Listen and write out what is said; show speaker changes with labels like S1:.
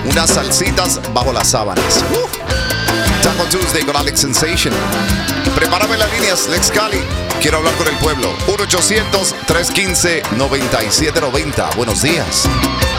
S1: unas salsitas bajo las sábanas. Taco Tuesday con Alex Sensation. Prepárame las líneas, Lex Cali. Quiero hablar con el pueblo. 1-800-315-9790. Buenos días.